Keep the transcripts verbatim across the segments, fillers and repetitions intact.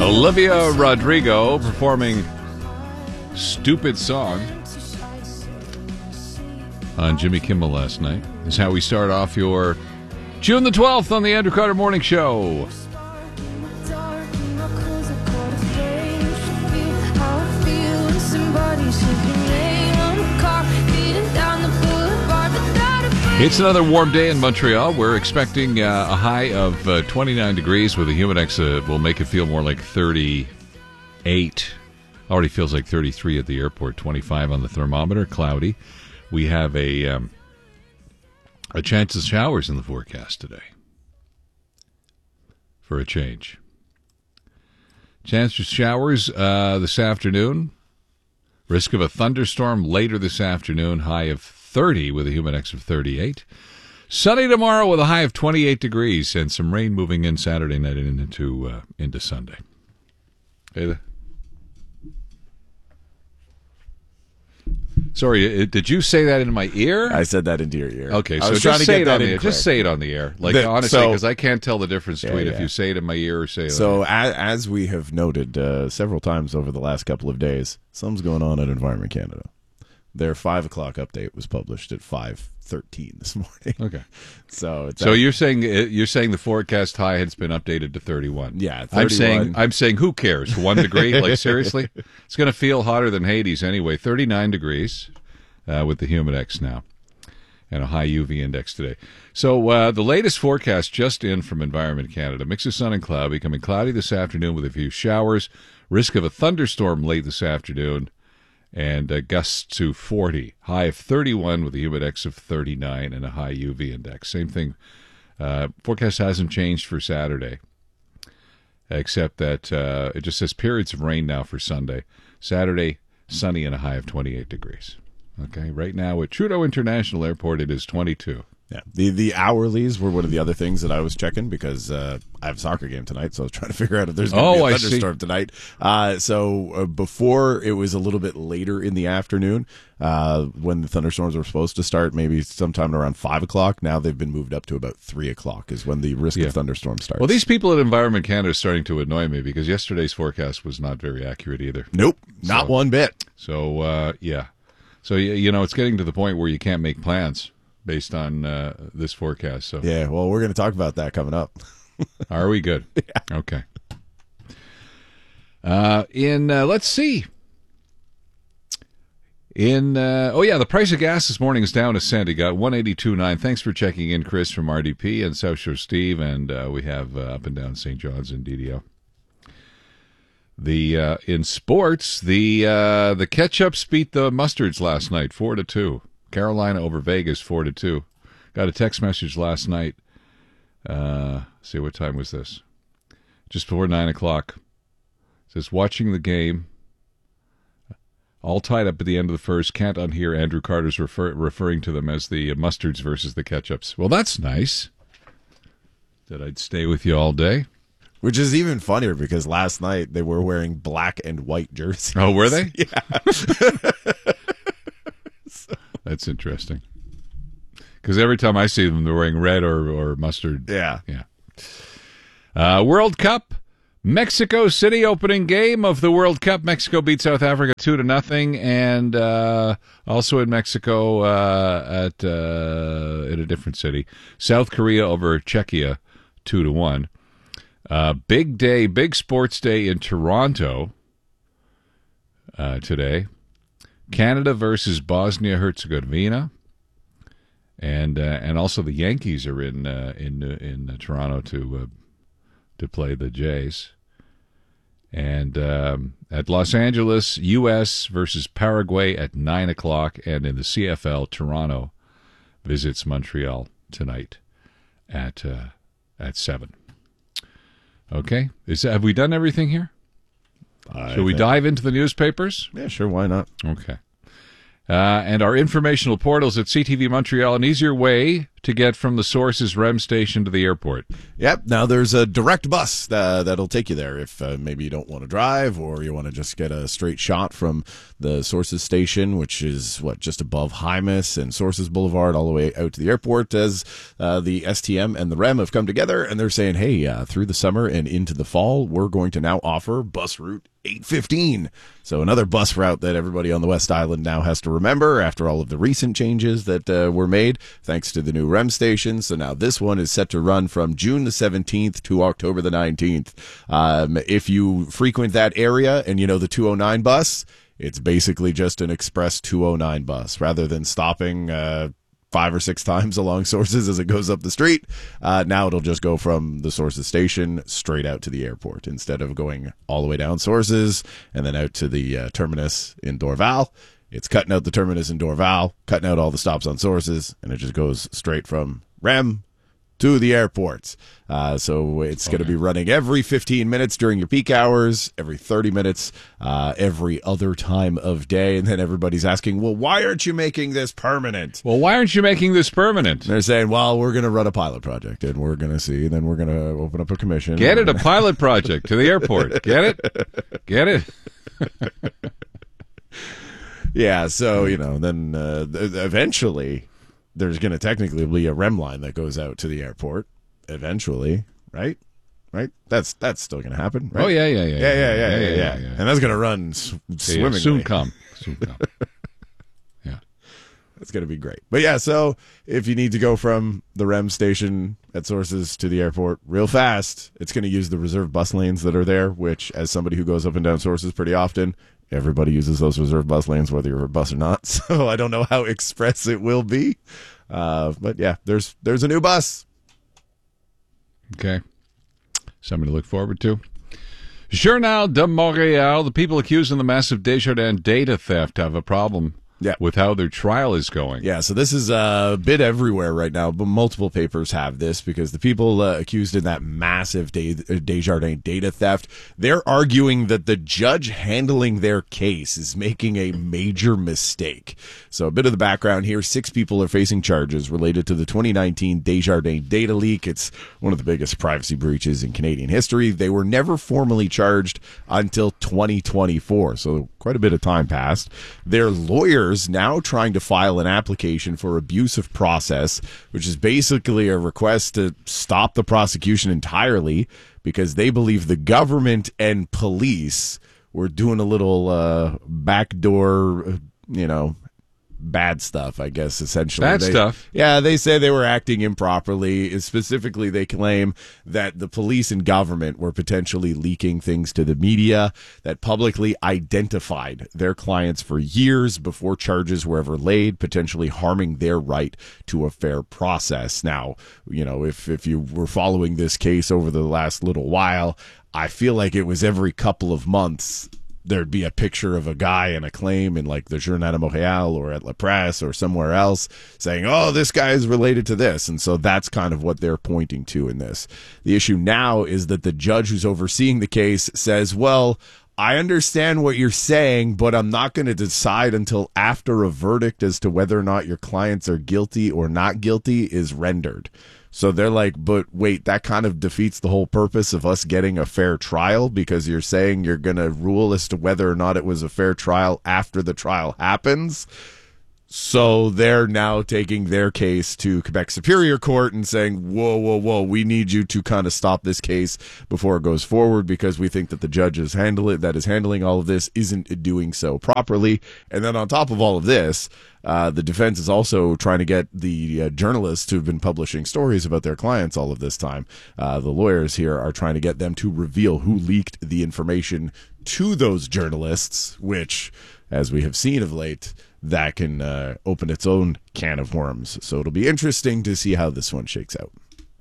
Olivia Rodrigo performing Stupid Song on Jimmy Kimmel last night. Is how we start off your June the twelfth on the Andrew Carter Morning Show. It's another warm day in Montreal. We're expecting uh, a high of uh, twenty-nine degrees with a humidex uh, will make it feel more like thirty-eight. Already feels like thirty-three at the airport, twenty-five on the thermometer, cloudy. We have a um, a chance of showers in the forecast today. For a change. Chance of showers uh, this afternoon. Risk of a thunderstorm later this afternoon, high of thirty with a humidex of thirty-eight. Sunny tomorrow with a high of twenty-eight degrees and some rain moving in Saturday night and into uh, into Sunday. Hey there. Sorry, did you say that in my ear? I said that into your ear. Okay, so just say it on the air. Just say it on the air, like the, honestly, because so, I can't tell the difference between yeah, yeah. if you say it in my ear or say it. So, on as, as we have noted uh, several times over the last couple of days, something's going on at Environment Canada. Their five o'clock update was published at five thirteen this morning. Okay, so it's so you're saying you're saying the forecast high has been updated to thirty-one. Yeah, thirty-one. I'm saying I'm saying who cares? One degree? Like seriously, it's going to feel hotter than Hades anyway. thirty-nine degrees uh, with the humidex now, and a high U V index today. So uh, the latest forecast just in from Environment Canada: mix of sun and cloud, becoming cloudy this afternoon with a few showers. Risk of a thunderstorm late this afternoon. And uh, gusts to forty. High of thirty-one with a humidex of thirty-nine and a high U V index. Same thing. Uh, forecast hasn't changed for Saturday, except that uh, it just says periods of rain now for Sunday. Saturday, sunny and a high of twenty-eight degrees. Okay, right now at Trudeau International Airport, it is twenty-two. Yeah, the the hourlies were one of the other things that I was checking because uh, I have a soccer game tonight, so I was trying to figure out if there's going to oh, be a thunderstorm tonight. Uh, so uh, before it was a little bit later in the afternoon uh, when the thunderstorms were supposed to start, maybe sometime around five o'clock. Now they've been moved up to about three o'clock is when the risk yeah. of thunderstorms starts. Well, these people at Environment Canada are starting to annoy me because yesterday's forecast was not very accurate either. Nope, not so, one bit. So uh, yeah, so you know it's getting to the point where you can't make plans based on uh, this forecast. So yeah, well, we're going to talk about that coming up. Are we good? Yeah. Okay. Uh, in uh, let's see. In uh, oh yeah, the price of gas this morning is down a cent. It got one eighty-two point nine. Thanks for checking in, Chris from R D P and South Shore Steve, and uh, we have uh, up and down Saint John's and D D O. The uh, in sports, the uh, the ketchups beat the mustards last night, four to two. Carolina over Vegas, four to two. Got a text message last night. Uh, see, what time was this? Just before nine o'clock. It says, watching the game. All tied up at the end of the first. Can't unhear Andrew Carter's refer- referring to them as the mustards versus the ketchups. Well, that's nice. That I'd stay with you all day. Which is even funnier because last night they were wearing black and white jerseys. Oh, were they? Yeah. so. That's interesting. Because every time I see them, they're wearing red or, or mustard. Yeah. Yeah. Uh, World Cup. Mexico City opening game of the World Cup. Mexico beat South Africa two to nothing. And uh, also in Mexico uh, at uh, in a different city. South Korea over Czechia two to one. Uh, big day, big sports day in Toronto uh, today. Canada versus Bosnia-Herzegovina, and uh, and also the Yankees are in uh, in uh, in uh, Toronto to uh, to play the Jays, and um, at Los Angeles, U S versus Paraguay at nine o'clock, and in the C F L, Toronto visits Montreal tonight at uh, at seven. Okay, is have we done everything here? I Shall we think. dive into the newspapers? Yeah, sure, why not? Okay. Uh, and our informational portals at C T V Montreal, an easier way to get from the Sources R E M station to the airport. Yep. Now there's a direct bus uh, that'll take you there if uh, maybe you don't want to drive or you want to just get a straight shot from the Sources station, which is what just above Hymas and Sources Boulevard, all the way out to the airport. As uh, the S T M and the R E M have come together, and they're saying, "Hey, uh, through the summer and into the fall, we're going to now offer bus route eight fifteen." So another bus route that everybody on the West Island now has to remember after all of the recent changes that uh, were made thanks to the new R E M station. So now this one is set to run from June the seventeenth to October the nineteenth. Um, if you frequent that area and you know the two oh nine bus, it's basically just an express two oh nine bus rather than stopping uh, five or six times along Sources as it goes up the street. Uh, now it'll just go from the Sources station straight out to the airport instead of going all the way down Sources and then out to the uh, terminus in Dorval. It's cutting out the terminus in Dorval, cutting out all the stops on Sources, and it just goes straight from R E M to the airports. Uh, so it's okay. going to be running every fifteen minutes during your peak hours, every thirty minutes, uh, every other time of day. And then everybody's asking, well, why aren't you making this permanent? Well, why aren't you making this permanent? And they're saying, well, we're going to run a pilot project and we're going to see, and then we're going to open up a commission. Get it, a pilot project to the airport. Get it? Get it? Yeah, so, you know, then uh, eventually there's going to technically be a R E M line that goes out to the airport eventually, right? Right? That's that's still going to happen, right? Oh, yeah, yeah, yeah. Yeah, yeah, yeah, yeah. yeah, yeah, yeah. And that's going to run sw- swimmingly. Yeah, soon come. Soon come. Yeah. That's going to be great. But yeah, so if you need to go from the R E M station at Sources to the airport real fast, it's going to use the reserved bus lanes that are there, which, as somebody who goes up and down Sources pretty often, everybody uses those reserved bus lanes, whether you're a bus or not. So I don't know how express it will be. Uh, but yeah, there's there's a new bus. Okay. Something to look forward to. Journal de Montréal, the people accusing the massive Desjardins data theft have a problem yeah. with how their trial is going. Yeah, so this is a bit everywhere right now, but multiple papers have this because the people uh, accused in that massive Des- Desjardins data theft, they're arguing that the judge handling their case is making a major mistake. So a bit of the background here, six people are facing charges related to the twenty nineteen Desjardins data leak. It's one of the biggest privacy breaches in Canadian history. They were never formally charged until twenty twenty-four, so quite a bit of time passed. Their lawyers now trying to file an application for abuse of process, which is basically a request to stop the prosecution entirely because they believe the government and police were doing a little uh, backdoor, you know, bad stuff, I guess, essentially. Bad they, stuff. Yeah, they say they were acting improperly. Specifically, they claim that the police and government were potentially leaking things to the media that publicly identified their clients for years before charges were ever laid, potentially harming their right to a fair process. Now, you know, if, if you were following this case over the last little while, I feel like it was every couple of months there'd be a picture of a guy and a claim in like the Journal de Montréal or at La Presse or somewhere else saying, oh, this guy is related to this. And so that's kind of what they're pointing to in this. The issue now is that the judge who's overseeing the case says, well, I understand what you're saying, but I'm not going to decide until after a verdict as to whether or not your clients are guilty or not guilty is rendered. So they're like, but wait, that kind of defeats the whole purpose of us getting a fair trial because you're saying you're going to rule as to whether or not it was a fair trial after the trial happens. So they're now taking their case to Quebec Superior Court and saying, whoa, whoa, whoa, we need you to kind of stop this case before it goes forward because we think that the judge is handle it, that is handling all of this isn't doing so properly. And then on top of all of this, uh, the defense is also trying to get the uh, journalists who've been publishing stories about their clients all of this time. Uh, the lawyers here are trying to get them to reveal who leaked the information to those journalists, which, as we have seen of late, that can uh, open its own can of worms. So it'll be interesting to see how this one shakes out.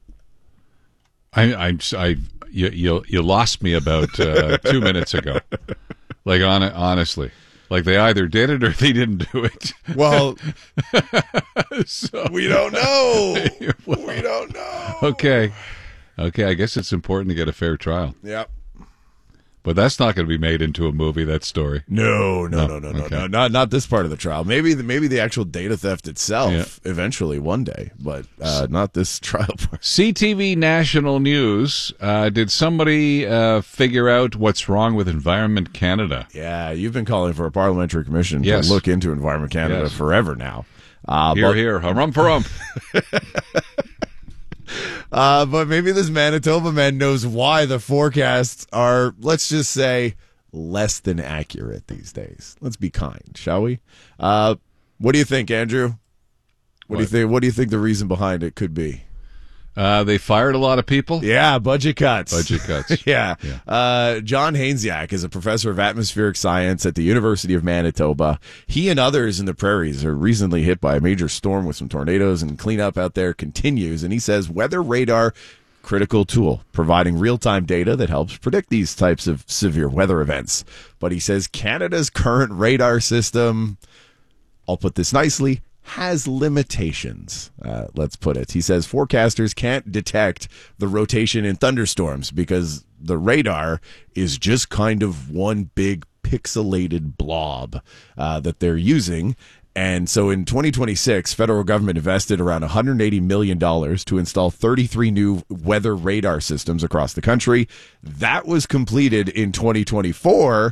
I, I, I you, you, you lost me about uh, two minutes ago. Like, on, honestly, like they either did it or they didn't do it. Well, so, we don't know. Well, we don't know. Okay, okay. I guess it's important to get a fair trial. Yep. But that's not going to be made into a movie, that story. No, no, No, no, no, no, okay. no, not not this part of the trial. Maybe the, maybe the actual data theft itself Yeah. eventually one day, but uh, not this trial part. C T V National News. Uh, did somebody uh, figure out what's wrong with Environment Canada? Yeah, you've been calling for a parliamentary commission Yes. to look into Environment Canada Yes. forever now. Uh, Here, but, here, harumph, harumph. uh, but maybe this Manitoba man knows why the forecasts are, let's just say, less than accurate these days. Let's be kind, shall we? Uh, what do you think, Andrew? What, What? do you think? What do you think the reason behind it could be? Uh, they fired a lot of people. Yeah, budget cuts. Budget cuts. yeah. Yeah. Uh, John Hainsiak is a professor of atmospheric science at the University of Manitoba. He and others in the prairies are recently hit by a major storm with some tornadoes, and cleanup out there continues. And he says weather radar, critical tool, providing real-time data that helps predict these types of severe weather events. But he says Canada's current radar system, I'll put this nicely, has limitations, uh, let's put it. He says forecasters can't detect the rotation in thunderstorms because the radar is just kind of one big pixelated blob uh, that they're using. And so in twenty twenty-six, federal government invested around one hundred eighty million dollars to install thirty-three new weather radar systems across the country. That was completed in twenty twenty-four,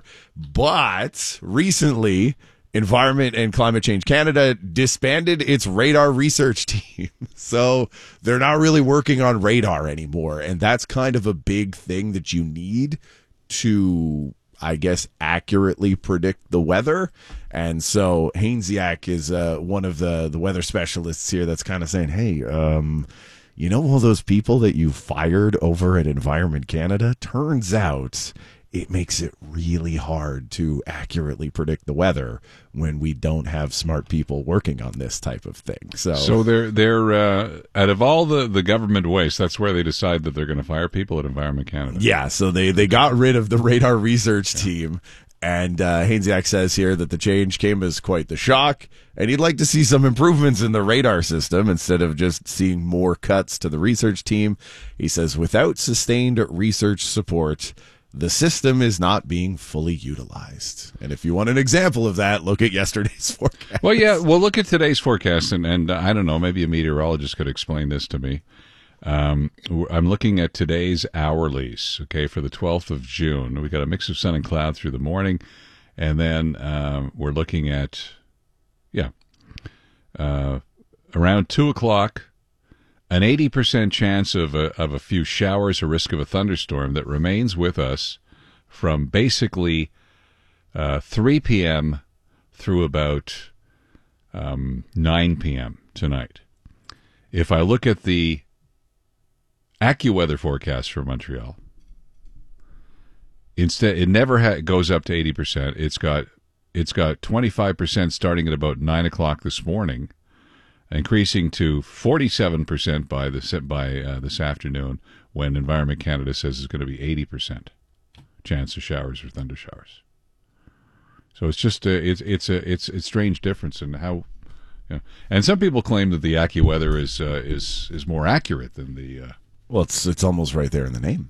but recently, Environment and Climate Change Canada disbanded its radar research team. So they're not really working on radar anymore. And that's kind of a big thing that you need to, I guess, accurately predict the weather. And so Hainsiak is uh, one of the, the weather specialists here that's kind of saying, hey, um, you know, all those people that you fired over at Environment Canada, turns out it makes it really hard to accurately predict the weather when we don't have smart people working on this type of thing. So, So they're they're uh, out of all the, the government waste, that's where they decide that they're going to fire people at Environment Canada. yeah, so they, they got rid of the radar research team. And uh, Hainsiak says here that the change came as quite the shock, and he'd like to see some improvements in the radar system instead of just seeing more cuts to the research team. He says, without sustained research support, the system is not being fully utilized. And if you want an example of that, look at yesterday's forecast. Well, yeah, well, look at today's forecast, and, and uh, I don't know, maybe a meteorologist could explain this to me. Um, I'm looking at today's hourlies, okay, for the twelfth of June. We got a mix of sun and cloud through the morning, and then um, we're looking at, yeah, uh, around two o'clock, an eighty percent chance of a, of a few showers, a risk of a thunderstorm that remains with us from basically uh, three p.m. through about um, nine p.m. tonight. If I look at the AccuWeather forecast for Montreal, instead it never ha- goes up to eighty percent. It's got it's got twenty-five percent starting at about nine o'clock this morning, increasing to forty-seven percent by this by uh, this afternoon, when Environment Canada says it's going to be eighty percent chance of showers or thunder showers. So it's just a, it's it's a it's a strange difference in how, you know, and some people claim that the AccuWeather is uh, is is more accurate than the. Uh, Well, it's it's almost right there in the name.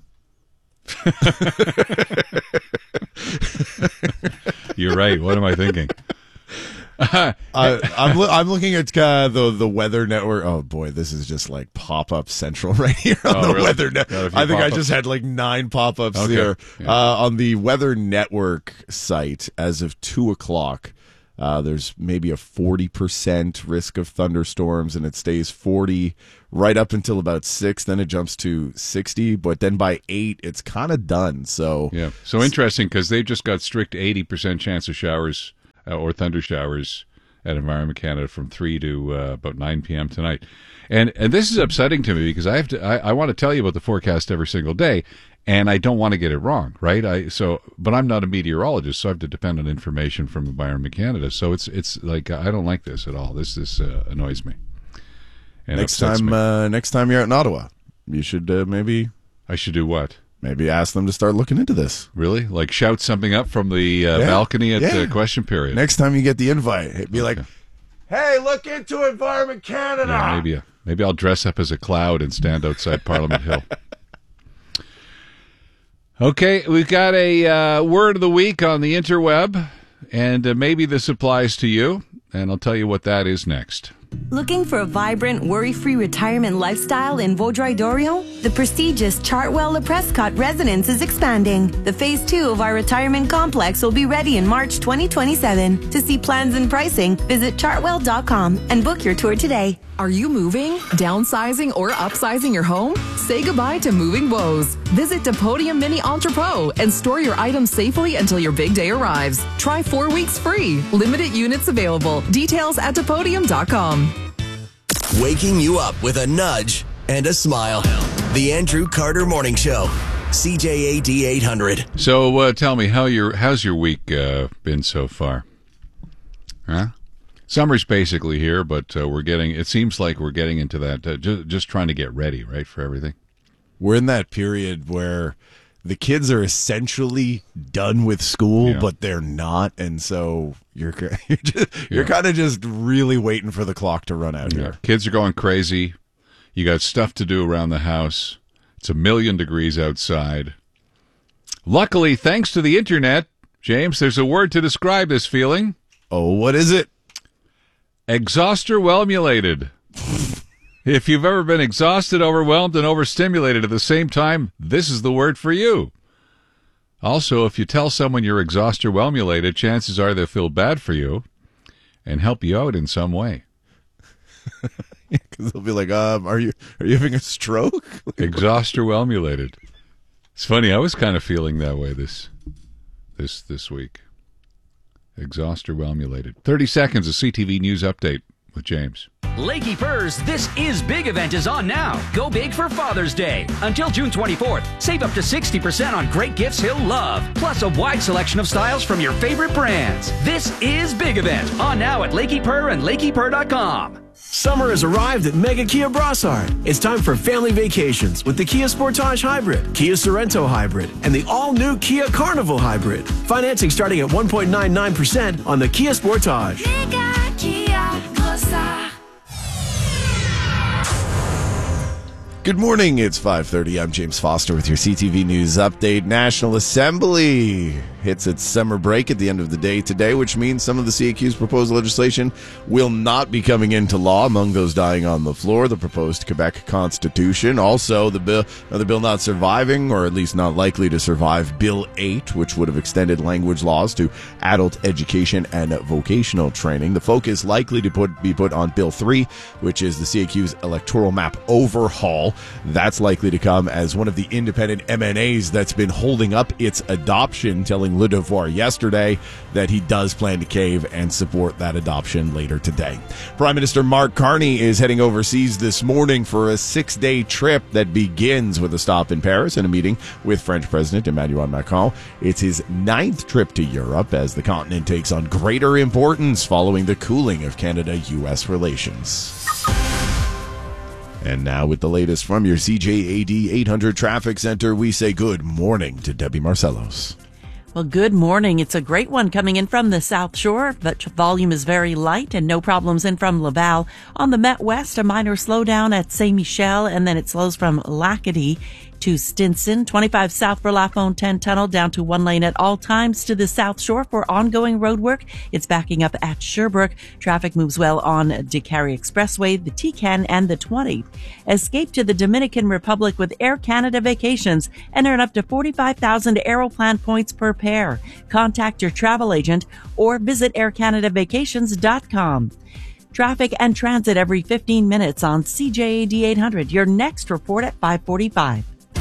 You're right. What am I thinking? uh, I'm lo- I'm looking at uh, the the Weather Network. Oh boy, this is just like pop up central right here on Oh, the really? Weather Got a Network. few I think I pop-ups? just had like nine pop ups Okay. here Yeah. uh, on the Weather Network site as of two o'clock. Uh, there's maybe a forty percent risk of thunderstorms, and it stays forty right up until about six. Then it jumps to sixty, but then by eight, it's kind of done. So Yeah. So interesting, because they've just got strict eighty percent chance of showers uh, or thunder showers at Environment Canada from three to uh, about nine p.m. tonight. And and this is upsetting to me because I have to I, I want to tell you about the forecast every single day, and I don't want to get it wrong, right? I so but I'm not a meteorologist, so I have to depend on information from Environment Canada. So it's it's like I don't like this at all. This this uh, annoys me. And next upsets time, me. uh, next time you're out in Ottawa, you should uh, maybe I should do what? maybe ask them to start looking into this. Really? Like shout something up from the uh, Yeah. balcony at Yeah. the question period? Next time you get the invite, be like, Okay. "Hey, look into Environment Canada." Yeah, maybe, maybe I'll dress up as a cloud and stand outside Parliament Hill. Okay, we've got a uh, word of the week on the interweb, and uh, maybe this applies to you, and I'll tell you what that is next. Looking for a vibrant, worry-free retirement lifestyle in Vaudreuil-Dorion? The prestigious Chartwell-Le Prescott residence is expanding. The phase two of our retirement complex will be ready in March twenty twenty-seven. To see plans and pricing, visit chartwell dot com and book your tour today. Are you moving, downsizing, or upsizing your home? Say goodbye to moving woes. Visit Depodium Mini Entrepot and store your items safely until your big day arrives. Try four weeks free. Limited units available. Details at depodium dot com. Waking you up with a nudge and a smile. The Andrew Carter Morning Show. C J A D eight hundred. So uh, tell me, how your how's your week uh, been so far? Huh? Summer's basically here, but uh, we're getting, it seems like we're getting into that, uh, ju- just trying to get ready, right, for everything. We're in that period where the kids are essentially done with school, Yeah. but they're not. And so you're, you're, just, you're Yeah. kind of just really waiting for the clock to run out Yeah. here. Kids are going crazy. You got stuff to do around the house. It's a million degrees outside. Luckily, thanks to the internet, James, there's a word to describe this feeling. Oh, what is it? Exhauster-whelmulated. If you've ever been exhausted, overwhelmed, and overstimulated at the same time, this is the word for you. Also, if you tell someone you're exhauster-whelmulated, chances are they'll feel bad for you and help you out in some way. Because they'll be like, um, are you are you having a stroke? Exhauster-whelmulated. It's funny, I was kind of feeling that way this this this week. Exhauster-whelmulated. thirty seconds of C T V News Update with James. Lakey Furs This Is Big event is on now. Go big for Father's Day. Until June twenty-fourth, save up to sixty percent on great gifts he'll love. Plus a wide selection of styles from your favorite brands. This is Big event on now at Lakey Purr and lakey purr dot com. Summer has arrived at Mega Kia Brossard. It's time for family vacations with the Kia Sportage Hybrid, Kia Sorento Hybrid, and the all-new Kia Carnival Hybrid. Financing starting at one point nine nine percent on the Kia Sportage. Mega Kia Brossard. Good morning, it's five thirty. I'm James Foster with your C T V News Update. National Assembly hits its summer break at the end of the day today, which means some of the C A Q's proposed legislation will not be coming into law. Among those dying on the floor, the proposed Quebec Constitution. Also, the bill, another bill not surviving, or at least not likely to survive, Bill eight, which would have extended language laws to adult education and vocational training. The focus likely to put, be put on Bill three, which is the C A Q's electoral map overhaul. That's likely to come as one of the independent M N As that's been holding up its adoption, telling Le Devoir yesterday that he does plan to cave and support that adoption later today. Prime Minister Mark Carney is heading overseas this morning for a six-day trip that begins with a stop in Paris and a meeting with French President Emmanuel Macron. It's his ninth trip to Europe as the continent takes on greater importance following the cooling of Canada-U S relations. And now with the latest from your C J A D eight hundred Traffic Center, we say good morning to Debbie Marcellos. Well, good morning. It's a great one coming in from the South Shore, but volume is very light and no problems in from Laval. On the Met West, a minor slowdown at Saint Michel, and then it slows from Lacadie to Stinson. twenty-five south for Lafontaine Tunnel down to one lane at all times to the South Shore for ongoing road work. It's backing up at Sherbrooke. Traffic moves well on DeCarry Expressway, the T C A N, and the twenty. Escape to the Dominican Republic with Air Canada Vacations and earn up to forty-five thousand Aeroplan points per pair. Contact your travel agent or visit air canada vacations dot com. Traffic and transit every fifteen minutes on C J A D eight hundred. Your next report at five forty-five.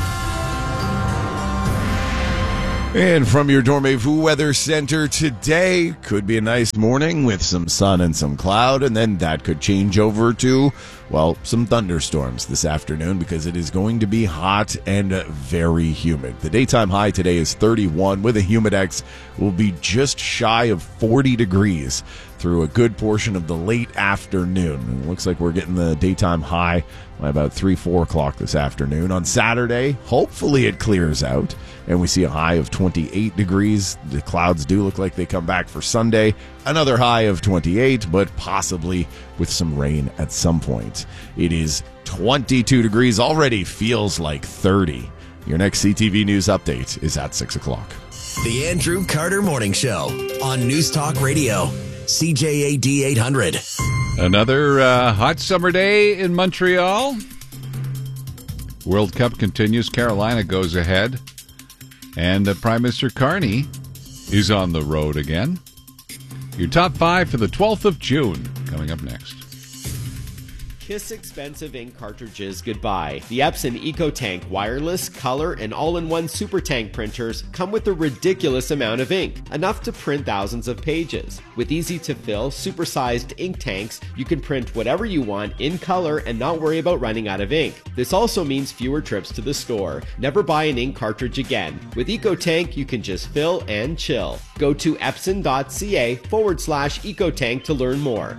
And from your Dormez-vous Weather Center today, could be a nice morning with some sun and some cloud, and then that could change over to, well, some thunderstorms this afternoon because it is going to be hot and very humid. The daytime high today is thirty-one with a humidex will be just shy of forty degrees through a good portion of the late afternoon. It looks like we're getting the daytime high by about three, four o'clock this afternoon. On Saturday, hopefully it clears out and we see a high of twenty-eight degrees. The clouds do look like they come back for Sunday. Another high of twenty-eight, but possibly with some rain at some point. It is twenty-two degrees, already feels like thirty. Your next C T V News update is at six o'clock. The Andrew Carter Morning Show on News Talk Radio, C J A D eight hundred. Another uh, hot summer day in Montreal. World Cup continues. Carolina goes ahead. And uh, Prime Minister Carney is on the road again. Your top five for the twelfth of June coming up next. Kiss expensive ink cartridges goodbye. The Epson EcoTank wireless, color, and all-in-one super tank printers come with a ridiculous amount of ink, enough to print thousands of pages. With easy-to-fill, super-sized ink tanks, you can print whatever you want in color and not worry about running out of ink. This also means fewer trips to the store. Never buy an ink cartridge again. With EcoTank, you can just fill and chill. Go to epson.ca forward slash EcoTank to learn more.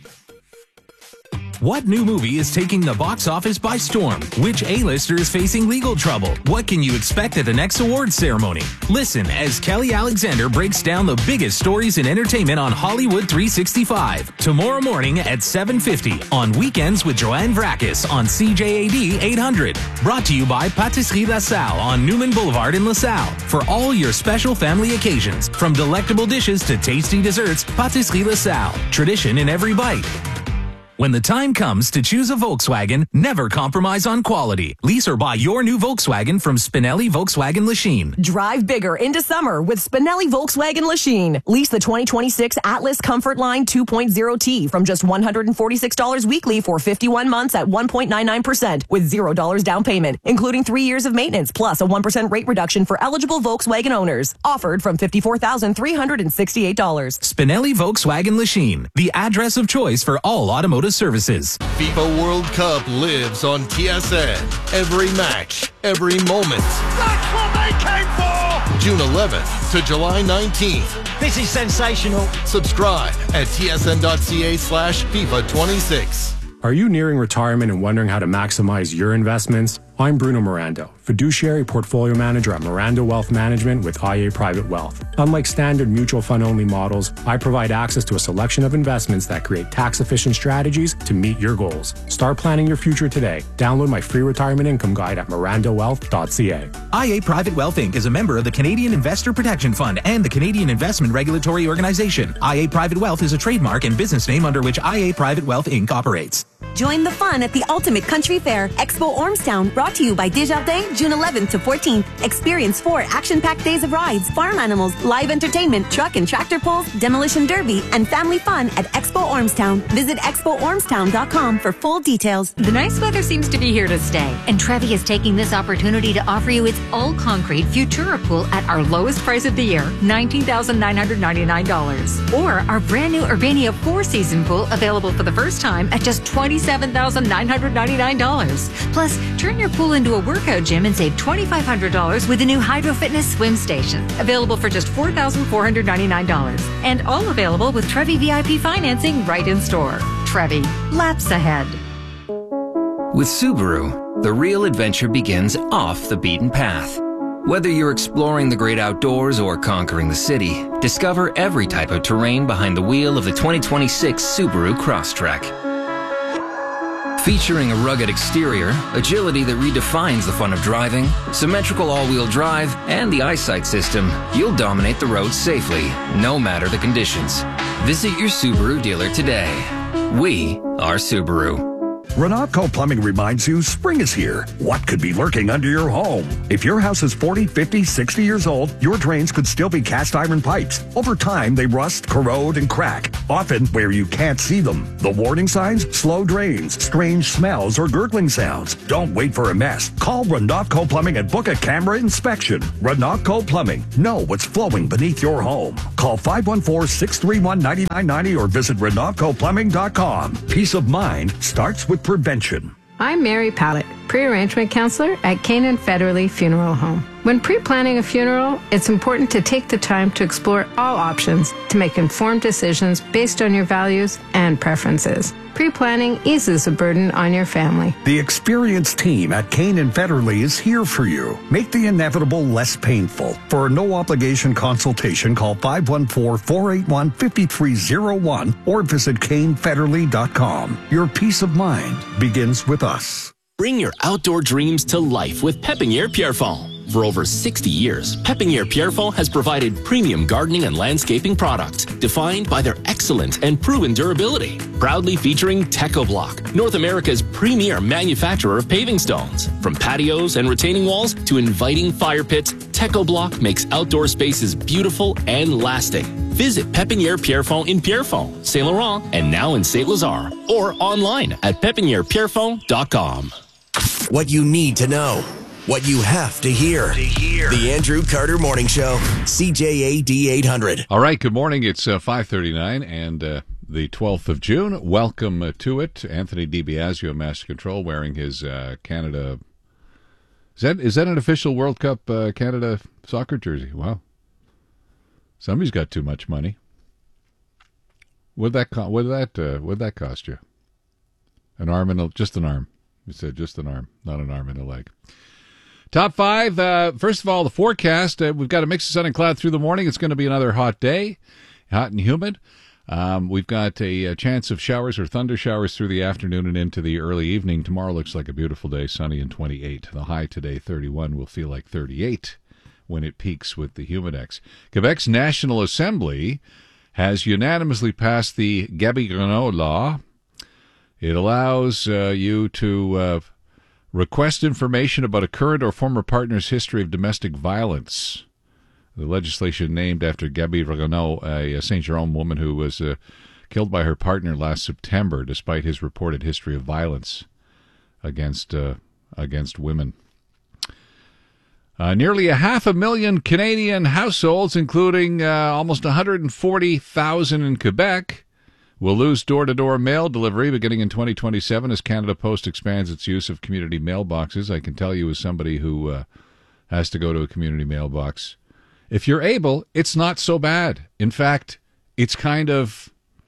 What new movie is taking the box office by storm? Which A-lister is facing legal trouble? What can you expect at the next awards ceremony? Listen as Kelly Alexander breaks down the biggest stories in entertainment on Hollywood three sixty-five. Tomorrow morning at seven fifty on Weekends with Joanne Vrakis on C J A D eight hundred. Brought to you by Patisserie La Salle on Newman Boulevard in La Salle. For all your special family occasions, from delectable dishes to tasty desserts, Patisserie La Salle. Tradition in every bite. When the time comes to choose a Volkswagen, never compromise on quality. Lease or buy your new Volkswagen from Spinelli Volkswagen Lachine. Drive bigger into summer with Spinelli Volkswagen Lachine. Lease the twenty twenty-six Atlas Comfort Line two point oh T from just one hundred forty-six dollars weekly for fifty-one months at one point nine nine percent with zero dollars down payment, including three years of maintenance plus a one percent rate reduction for eligible Volkswagen owners. Offered from fifty-four thousand three hundred sixty-eight dollars. Spinelli Volkswagen Lachine, the address of choice for all automotive services. FIFA World Cup lives on T S N. Every match, every moment. That's what they came for! June eleventh to July nineteenth. This is sensational. Subscribe at tsn.ca slash FIFA twenty-six. Are you nearing retirement and wondering how to maximize your investments? I'm Bruno Mirando, fiduciary portfolio manager at Mirando Wealth Management with I A Private Wealth. Unlike standard mutual fund only models, I provide access to a selection of investments that create tax-efficient strategies to meet your goals. Start planning your future today. Download my free retirement income guide at mirando wealth dot c a. I A Private Wealth Incorporated is a member of the Canadian Investor Protection Fund and the Canadian Investment Regulatory Organization. I A Private Wealth is a trademark and business name under which I A Private Wealth Incorporated operates. Join the fun at the Ultimate Country Fair, Expo Ormstown, brought to you by Desjardins, June eleventh to fourteenth. Experience four action-packed days of rides, farm animals, live entertainment, truck and tractor pulls, demolition derby, and family fun at Expo Ormstown. Visit expo ormstown dot com for full details. The nice weather seems to be here to stay, and Trevi is taking this opportunity to offer you its all-concrete Futura pool at our lowest price of the year, nineteen thousand nine hundred ninety-nine dollars. Or our brand new Urbania four-season pool, available for the first time at just twenty-seven thousand nine hundred ninety-nine dollars. Plus, turn your pool into a workout gym and save twenty-five hundred dollars with the new Hydro Fitness swim station, available for just four thousand four hundred ninety-nine dollars. And all available with Trevi V I P financing right in store. Trevi, laps ahead. With Subaru, the real adventure begins off the beaten path. Whether you're exploring the great outdoors or conquering the city, discover every type of terrain behind the wheel of the twenty twenty-six Subaru Crosstrek. Featuring a rugged exterior, agility that redefines the fun of driving, symmetrical all-wheel drive, and the eyesight system, you'll dominate the road safely, no matter the conditions. Visit your Subaru dealer today. We are Subaru. Renatco Plumbing reminds you spring is here. What could be lurking under your home? If your house is forty, fifty, sixty years old, your drains could still be cast iron pipes. Over time, they rust, corrode, and crack, often where you can't see them. The warning signs? Slow drains, strange smells, or gurgling sounds. Don't wait for a mess. Call Renatco Plumbing and book a camera inspection. Renatco Plumbing. Know what's flowing beneath your home. Call five one four, six three one, nine nine nine zero or visit renatco plumbing dot com. Peace of mind starts with prevention. I'm Mary Pallett, pre-arrangement counselor at Canaan Federally Funeral Home. When pre-planning a funeral, it's important to take the time to explore all options to make informed decisions based on your values and preferences. Pre-planning eases the burden on your family. The experienced team at Canaan Federally is here for you. Make the inevitable less painful. For a no-obligation consultation, call five one four, four eight one, five three zero one or visit cane federally dot com. Your peace of mind begins with us. Bring your outdoor dreams to life with Pépinière Pierrefonds. For over sixty years, Pépinière Pierrefonds has provided premium gardening and landscaping products defined by their excellent and proven durability. Proudly featuring TechoBlock, North America's premier manufacturer of paving stones. From patios and retaining walls to inviting fire pits, TechoBlock makes outdoor spaces beautiful and lasting. Visit Pépinière Pierrefonds in Pierrefonds, Saint Laurent, and now in Saint Lazare, or online at pépinière pierrefonds dot com. What you need to know. What you have to hear. To hear. The Andrew Carter Morning Show, C J A D eight hundred. All right, good morning. It's uh, five thirty-nine and uh, the twelfth of June. Welcome uh, to it. Anthony DiBiasio, Master Control, wearing his uh, Canada... Is that is that an official World Cup uh, Canada soccer jersey? Wow. Somebody's got too much money. What'd that, co- what'd that, uh, what'd that cost you? An arm and a... Just an arm. You said just an arm, not an arm and a leg. Top five. Uh, first of all, the forecast. Uh, we've got a mix of sun and cloud through the morning. It's going to be another hot day, hot and humid. Um, we've got a, a chance of showers or thunder showers through the afternoon and into the early evening. Tomorrow looks like a beautiful day, sunny and twenty-eight. The high today, thirty-one, will feel like thirty-eight when it peaks with the humidex. Quebec's National Assembly has unanimously passed the Gabi-Renault law. It allows uh, you to... Uh, request information about a current or former partner's history of domestic violence. The legislation named after Gabi Renault, a Saint Jerome woman who was uh, killed by her partner last September, despite his reported history of violence against uh, against women. Uh, nearly a half a million Canadian households, including uh, almost one hundred forty thousand in Quebec, will lose door-to-door mail delivery beginning in twenty twenty-seven as Canada Post expands its use of community mailboxes. I can tell you as somebody who uh, has to go to a community mailbox, if you're able, it's not so bad. In fact, it's kind of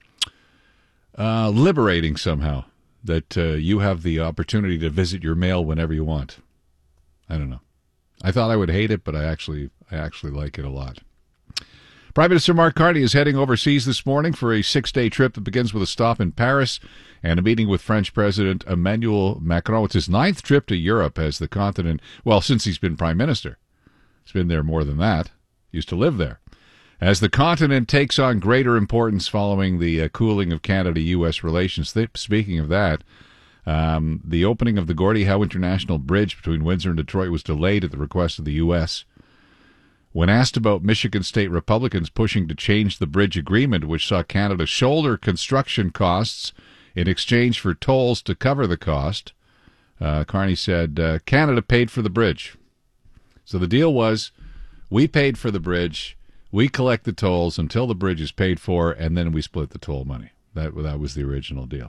uh, liberating somehow that uh, you have the opportunity to visit your mail whenever you want. I don't know. I thought I would hate it, but I actually, I actually like it a lot. Prime Minister Mark Carney is heading overseas this morning for a six-day trip that begins with a stop in Paris and a meeting with French President Emmanuel Macron. It's his ninth trip to Europe as the continent, well, since he's been Prime Minister. He's been there more than that. He used to live there. As the continent takes on greater importance following the uh, cooling of Canada-U S relations. Th- speaking of that, um, the opening of the Gordie Howe International Bridge between Windsor and Detroit was delayed at the request of the U S When asked about Michigan State Republicans pushing to change the bridge agreement, which saw Canada shoulder construction costs in exchange for tolls to cover the cost, uh, Carney said, uh, Canada paid for the bridge. So the deal was, we paid for the bridge, we collect the tolls until the bridge is paid for, and then we split the toll money. That, that was the original deal.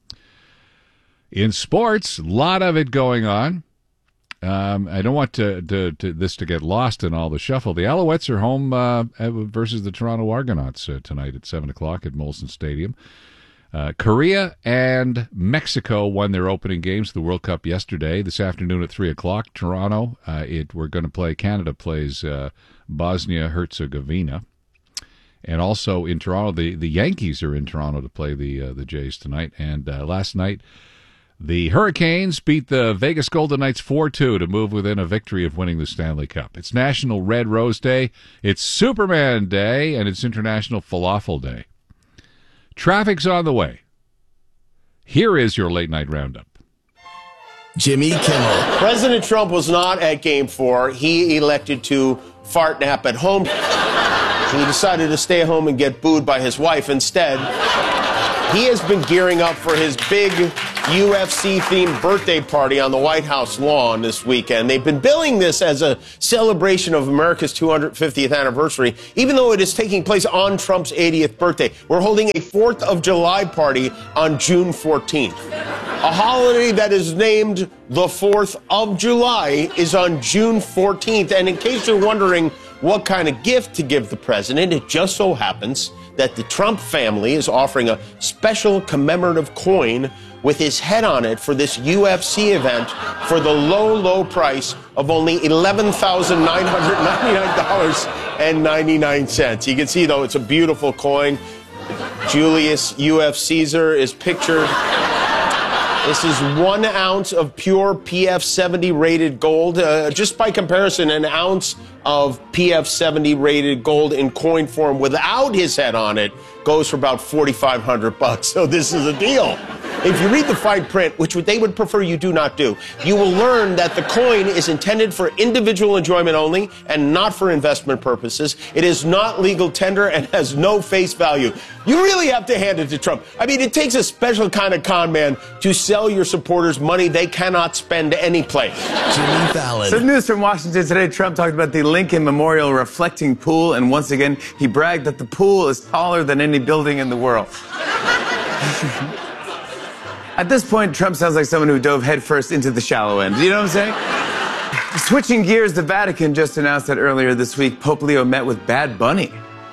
In sports, a lot of it going on. Um, I don't want to, to, to this to get lost in all the shuffle. The Alouettes are home uh, versus the Toronto Argonauts uh, tonight at seven o'clock at Molson Stadium. Uh, Korea and Mexico won their opening games of the World Cup yesterday. This afternoon at three o'clock, Toronto, uh, it, we're going to play, Canada plays uh, Bosnia-Herzegovina. And also in Toronto, the, the Yankees are in Toronto to play the, uh, the Jays tonight. And uh, last night, the Hurricanes beat the Vegas Golden Knights four two to move within a victory of winning the Stanley Cup. It's National Red Rose Day, it's Superman Day, and it's International Falafel Day. Traffic's on the way. Here is your late night roundup. Jimmy Kimmel. President Trump was not at Game four. He elected to fart nap at home. He decided to stay home and get booed by his wife instead. He has been gearing up for his big U F C-themed birthday party on the White House lawn this weekend. They've been billing this as a celebration of America's two hundred fiftieth anniversary, even though it is taking place on Trump's eightieth birthday. We're holding a fourth of July party on June fourteenth. A holiday that is named the fourth of July is on June fourteenth. And in case you're wondering what kind of gift to give the president, it just so happens that the Trump family is offering a special commemorative coin with his head on it for this U F C event for the low, low price of only eleven thousand nine hundred ninety-nine dollars and ninety-nine cents. You can see, though, it's a beautiful coin. Julius U F Caesar is pictured This is one ounce of pure P F seventy rated gold. Uh, just by comparison, an ounce of P F seventy rated gold in coin form without his head on it goes for about forty-five hundred bucks. So this is a deal. If you read the fine print, which they would prefer you do not do, you will learn that the coin is intended for individual enjoyment only and not for investment purposes. It is not legal tender and has no face value. You really have to hand it to Trump. I mean, it takes a special kind of con man to sell your supporters money they cannot spend anyplace. Jimmy Fallon. Some news from Washington today. Trump talked about the Lincoln Memorial reflecting pool, and once again, he bragged that the pool is taller than any building in the world. At this point, Trump sounds like someone who dove headfirst into the shallow end. You know what I'm saying? Switching gears, the Vatican just announced that earlier this week, Pope Leo met with Bad Bunny.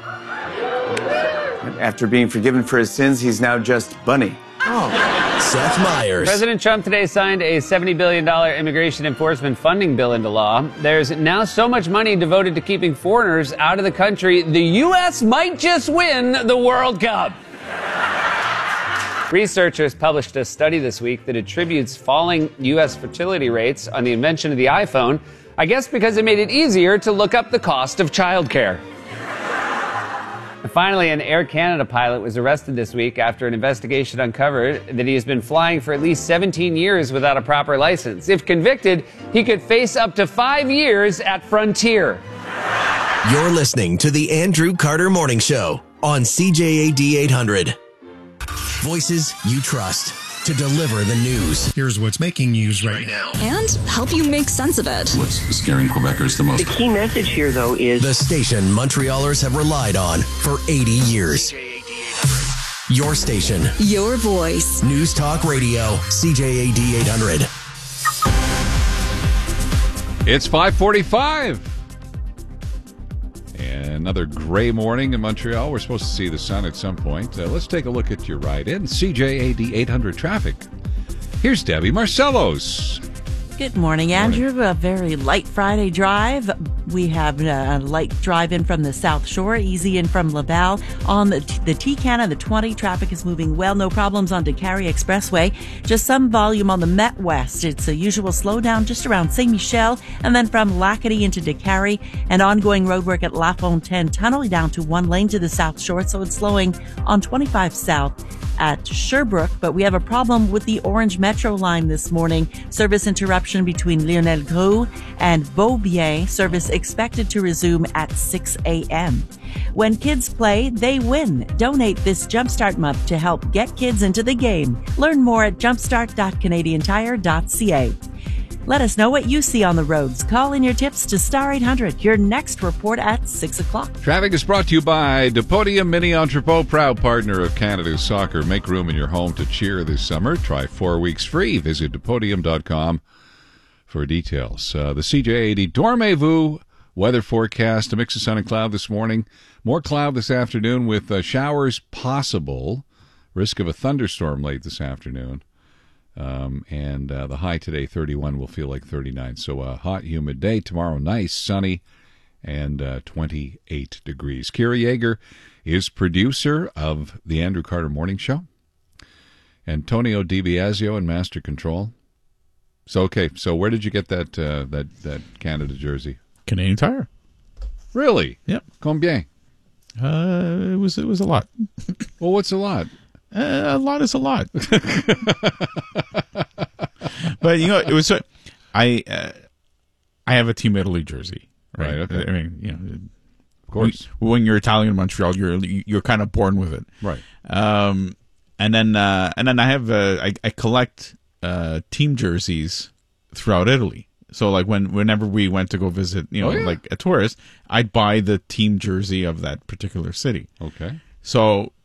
After being forgiven for his sins, he's now just Bunny. Oh. Seth Meyers. President Trump today signed a seventy billion dollars immigration enforcement funding bill into law. There's now so much money devoted to keeping foreigners out of the country, the U S might just win the World Cup. Researchers published a study this week that attributes falling U S fertility rates on the invention of the iPhone, I guess because it made it easier to look up the cost of childcare. And finally, an Air Canada pilot was arrested this week after an investigation uncovered that he has been flying for at least seventeen years without a proper license. If convicted, he could face up to five years at Frontier. You're listening to the Andrew Carter Morning Show on C J A D eight hundred. Voices you trust to deliver the news. Here's what's making news right now. And help you make sense of it. What's scaring Quebecers the most? The key message here, though, is the station Montrealers have relied on for eighty years. Your station. Your voice. News Talk Radio, C J A D eight hundred. It's five forty-five. Another gray morning in Montreal. We're supposed to see the sun at some point. Uh, let's take a look at your ride in C J A D eight hundred traffic. Here's Debbie Marcellos. Good morning, Andrew. Morning. A very light Friday drive. We have a light drive in from the South Shore, easy in from Laval. On the, the T C A N and the twenty, traffic is moving well. No problems on Décarie Expressway. Just some volume on the Met West. It's a usual slowdown just around Saint Michel, and then from Lacadie into Décarie, and ongoing roadwork at La Fontaine Tunnel down to one lane to the South Shore, so it's slowing on twenty-five South at Sherbrooke, but we have a problem with the Orange Metro line this morning. Service interruption between Lionel Groux and Beaubien. Service expected to resume at six a.m. When kids play, they win. Donate this Jumpstart month to help get kids into the game. Learn more at jumpstart dot canadian tire dot c a. Let us know what you see on the roads. Call in your tips to Star eight hundred. Your next report at six o'clock. Traffic is brought to you by Depodium Mini Entrepôt, proud partner of Canada's soccer. Make room in your home to cheer this summer. Try four weeks free. Visit depodium dot com for details. Uh, the C J A D Dormez-vous weather forecast. A mix of sun and cloud this morning. More cloud this afternoon with uh, showers possible. Risk of a thunderstorm late this afternoon. Um, and uh, the high today, thirty-one, will feel like thirty-nine. So a hot, humid day. Tomorrow, nice, sunny, and uh, twenty-eight degrees. Kira Yeager is producer of the Andrew Carter Morning Show. Antonio DiBiasio in Master Control. So, okay, so where did you get that uh, that that Canada jersey? Canadian Tire. Really? Yep. Combien? Uh, it was it was a lot. Well, what's a lot? Uh, a lot is a lot. But you know, it was. I uh, I have a Team Italy jersey, right? Right, okay. I mean, you know, of course, when, when you're Italian in Montreal, you're you're kind of born with it, right? Um, and then uh, and then I have uh, I, I collect uh, team jerseys throughout Italy. So like when whenever we went to go visit, you know, oh, yeah. like a tourist, I'd buy the team jersey of that particular city. Okay. So